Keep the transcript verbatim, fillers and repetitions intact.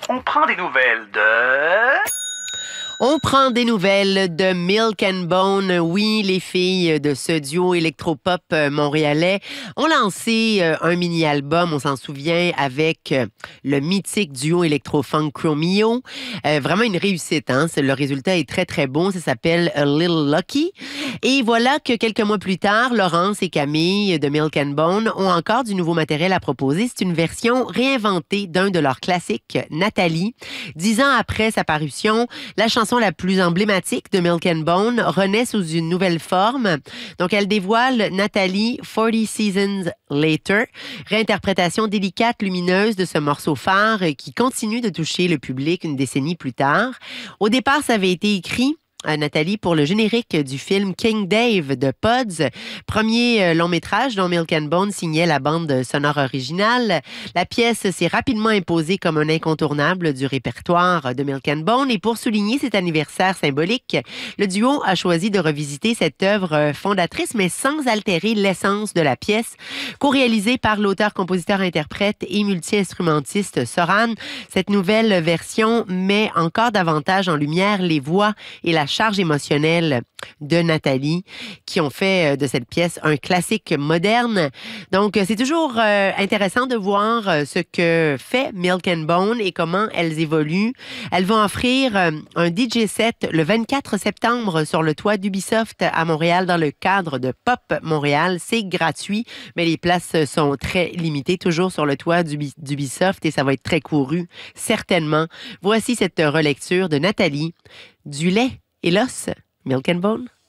On prend des nouvelles de... On prend des nouvelles de Milk and Bone. Oui, les filles de ce duo électropop montréalais ont lancé un mini-album, on s'en souvient, avec le mythique duo électro-funk Chromeo. Euh, vraiment une réussite, hein? Le résultat est très, très bon. Ça s'appelle A Little Lucky. Et voilà que quelques mois plus tard, Laurence et Camille de Milk and Bone ont encore du nouveau matériel à proposer. C'est une version réinventée d'un de leurs classiques, Nathalie. Dix ans après sa parution, la chanson la plus emblématique de Milk and Bone renaît sous une nouvelle forme. Donc, elle dévoile Nathalie forty Seasons Later, réinterprétation délicate, lumineuse de ce morceau phare qui continue de toucher le public une décennie plus tard. Au départ, ça avait été écrit à Nathalie pour le générique du film King Dave de Pods, premier long métrage dont Milk and Bone signait la bande sonore originale. La pièce s'est rapidement imposée comme un incontournable du répertoire de Milk and Bone et pour souligner cet anniversaire symbolique, le duo a choisi de revisiter cette œuvre fondatrice mais sans altérer l'essence de la pièce. Co-réalisée par l'auteur, compositeur, interprète et multi-instrumentiste Soran, cette nouvelle version met encore davantage en lumière les voix et la charge émotionnelle de Nathalie, qui ont fait de cette pièce un classique moderne. Donc, c'est toujours euh, intéressant de voir euh, ce que fait Milk and Bone et comment elles évoluent. Elles vont offrir euh, un D J set le vingt-quatre septembre sur le toit d'Ubisoft à Montréal dans le cadre de Pop Montréal. C'est gratuit, mais les places sont très limitées, toujours sur le toit d'Ubi- d'Ubisoft et ça va être très couru, certainement. Voici cette relecture de Nathalie, du lait et l'os, Milk and Bone.